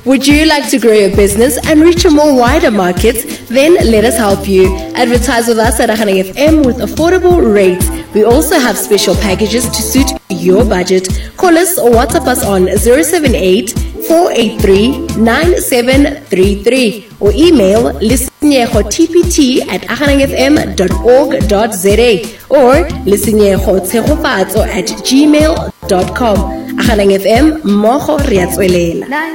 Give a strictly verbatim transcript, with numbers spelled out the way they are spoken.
Would you like to grow your business and reach a more wider market? Then let us help you. Advertise with us at Ahana F M with affordable rates. We also have special packages to suit your budget. Call us or WhatsApp us on zero seven eight, four eight three, nine seven three three or email listenyegotpt at ahanangfm dot org dot za or listenyegotsegofatso at gmail dot com. Ahanang F M, mogo re a tswelela.